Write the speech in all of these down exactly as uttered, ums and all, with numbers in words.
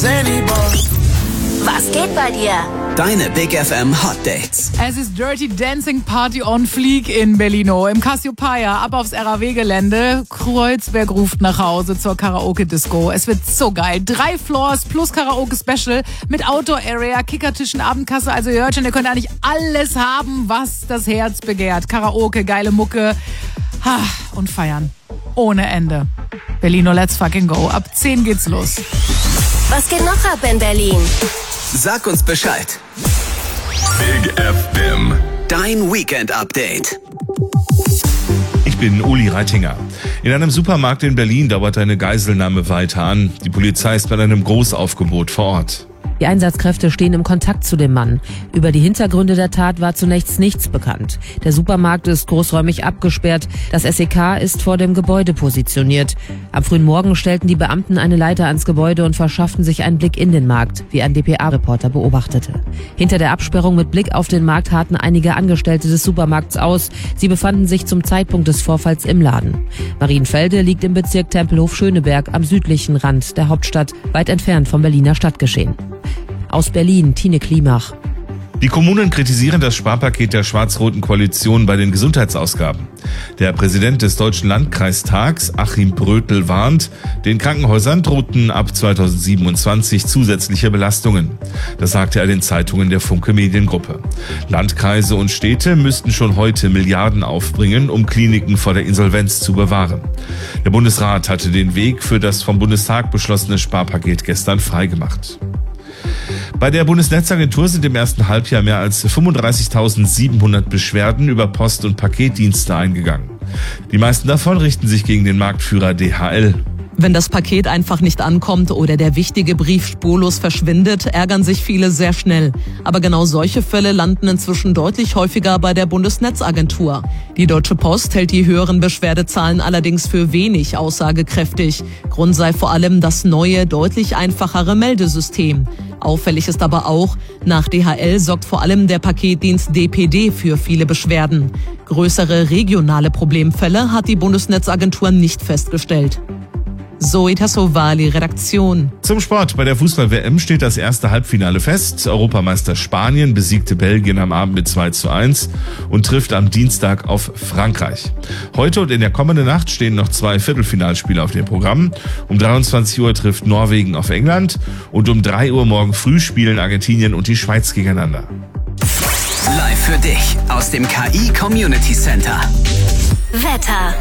zany boy. Was geht bei dir? Deine Big F M Hot Dates. Es ist Dirty Dancing Party on Fleek in Berlino. Im Cassiopeia, ab aufs R A W-Gelände. Kreuzberg ruft nach Hause zur Karaoke-Disco. Es wird so geil. Drei Floors plus Karaoke-Special mit Outdoor-Area, Kickertischen, Abendkasse. Also ihr hört schon, ihr könnt eigentlich alles haben, was das Herz begehrt. Karaoke, geile Mucke ha, und feiern. Ohne Ende. Berlino, let's fucking go. Ab zehn geht's los. Was geht noch ab in Berlin? Sag uns Bescheid. Big F M. Dein Weekend-Update. Ich bin Uli Reitinger. In einem Supermarkt in Berlin dauert eine Geiselnahme weiter an. Die Polizei ist bei einem Großaufgebot vor Ort. Die Einsatzkräfte stehen im Kontakt zu dem Mann. Über die Hintergründe der Tat war zunächst nichts bekannt. Der Supermarkt ist großräumig abgesperrt. Das S E K ist vor dem Gebäude positioniert. Am frühen Morgen stellten die Beamten eine Leiter ans Gebäude und verschafften sich einen Blick in den Markt, wie ein D P A-Reporter beobachtete. Hinter der Absperrung mit Blick auf den Markt harrten einige Angestellte des Supermarkts aus. Sie befanden sich zum Zeitpunkt des Vorfalls im Laden. Marienfelde liegt im Bezirk Tempelhof-Schöneberg am südlichen Rand der Hauptstadt, weit entfernt vom Berliner Stadtgeschehen. Aus Berlin, Tine Klimach. Die Kommunen kritisieren das Sparpaket der schwarz-roten Koalition bei den Gesundheitsausgaben. Der Präsident des Deutschen Landkreistags, Achim Brötel, warnt, den Krankenhäusern drohten ab zweitausendsiebenundzwanzig zusätzliche Belastungen. Das sagte er den Zeitungen der Funke Mediengruppe. Landkreise und Städte müssten schon heute Milliarden aufbringen, um Kliniken vor der Insolvenz zu bewahren. Der Bundesrat hatte den Weg für das vom Bundestag beschlossene Sparpaket gestern freigemacht. Bei der Bundesnetzagentur sind im ersten Halbjahr mehr als fünfunddreißigtausendsiebenhundert Beschwerden über Post- und Paketdienste eingegangen. Die meisten davon richten sich gegen den Marktführer D H L. Wenn das Paket einfach nicht ankommt oder der wichtige Brief spurlos verschwindet, ärgern sich viele sehr schnell. Aber genau solche Fälle landen inzwischen deutlich häufiger bei der Bundesnetzagentur. Die Deutsche Post hält die höheren Beschwerdezahlen allerdings für wenig aussagekräftig. Grund sei vor allem das neue, deutlich einfachere Meldesystem. Auffällig ist aber auch, nach D H L sorgt vor allem der Paketdienst D P D für viele Beschwerden. Größere regionale Problemfälle hat die Bundesnetzagentur nicht festgestellt. Zoe Tassovali, Redaktion. Zum Sport. Bei der Fußball-W M steht das erste Halbfinale fest. Europameister Spanien besiegte Belgien am Abend mit zwei zu eins und trifft am Dienstag auf Frankreich. Heute und in der kommenden Nacht stehen noch zwei Viertelfinalspiele auf dem Programm. Um dreiundzwanzig Uhr trifft Norwegen auf England und um drei Uhr morgen früh spielen Argentinien und die Schweiz gegeneinander. Live für dich aus dem K I Community Center. Wetter.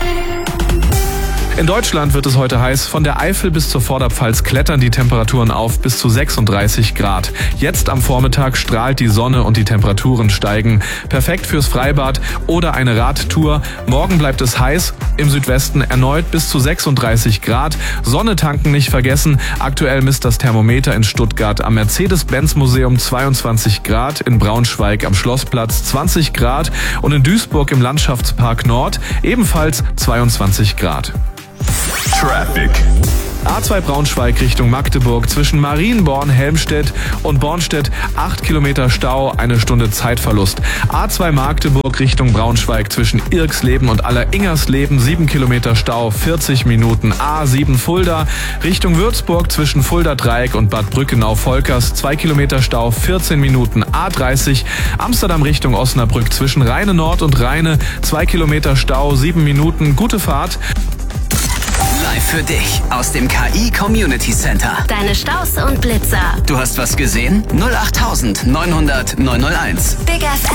In Deutschland wird es heute heiß. Von der Eifel bis zur Vorderpfalz klettern die Temperaturen auf bis zu sechsunddreißig Grad. Jetzt am Vormittag strahlt die Sonne und die Temperaturen steigen. Perfekt fürs Freibad oder eine Radtour. Morgen bleibt es heiß. Im Südwesten erneut bis zu sechsunddreißig Grad. Sonne tanken nicht vergessen. Aktuell misst das Thermometer in Stuttgart am Mercedes-Benz-Museum zweiundzwanzig Grad, in Braunschweig am Schlossplatz zwanzig Grad und in Duisburg im Landschaftspark Nord ebenfalls zweiundzwanzig Grad. Traffic. A zwei Braunschweig Richtung Magdeburg zwischen Marienborn, Helmstedt und Bornstedt acht Kilometer Stau, eine Stunde Zeitverlust. A zwei Magdeburg Richtung Braunschweig zwischen Irksleben und Alleringersleben sieben Kilometer Stau, vierzig Minuten. A sieben Fulda Richtung Würzburg zwischen Fulda Dreieck und Bad Brückenau-Volkers zwei Kilometer Stau, vierzehn Minuten. A dreißig Amsterdam Richtung Osnabrück zwischen Rheine Nord und Rheine zwei Kilometer Stau, sieben Minuten. Gute Fahrt. Live für dich aus dem K I Community Center. Deine Staus und Blitzer. Du hast was gesehen? null acht neunhundert neunhunderteins. Big F M.